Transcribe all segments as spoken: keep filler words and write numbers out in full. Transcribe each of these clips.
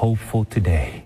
hopeful today.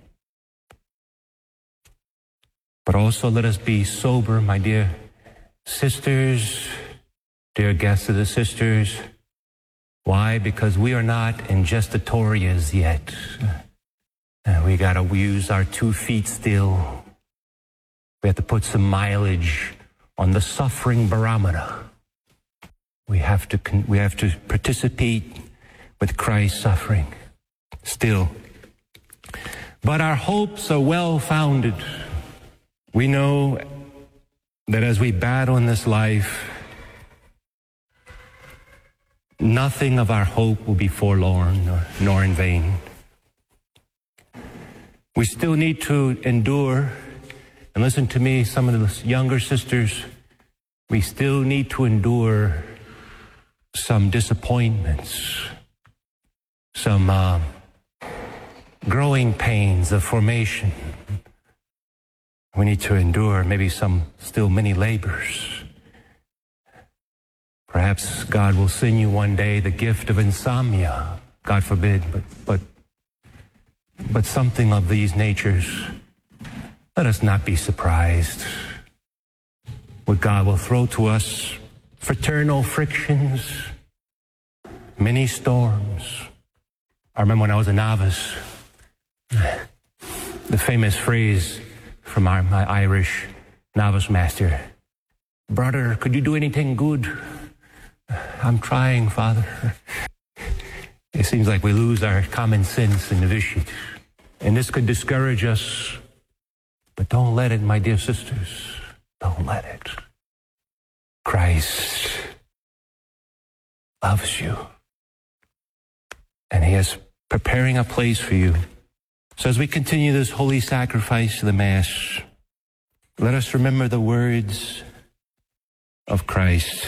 But also let us be sober, my dear sisters, dear guests of the sisters. Why? Because we are not ingestatorias yet. And we got to use our two feet still. We have to put some mileage on the suffering barometer. We have to we have to participate with Christ's suffering still. But our hopes are well-founded. We know that as we battle in this life, nothing of our hope will be forlorn nor, nor in vain. We still need to endure, and listen to me, some of the younger sisters, we still need to endure some disappointments, some uh, growing pains of formation. We need to endure maybe some still many labors. Perhaps God will send you one day the gift of insomnia, God forbid, but but but something of these natures. Let us not be surprised. What God will throw to us, fraternal frictions, many storms. I remember when I was a novice, the famous phrase from our, my Irish novice master, "Brother, could you do anything good?" "I'm trying, Father." It seems like we lose our common sense in novitiate. And this could discourage us. But don't let it, my dear sisters. Don't let it. Christ loves you. And he is preparing a place for you. So as we continue this holy sacrifice of the Mass, let us remember the words of Christ.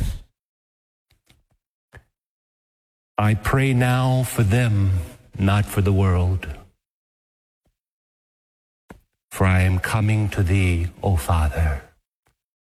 "I pray now for them, not for the world. For I am coming to thee, O Father."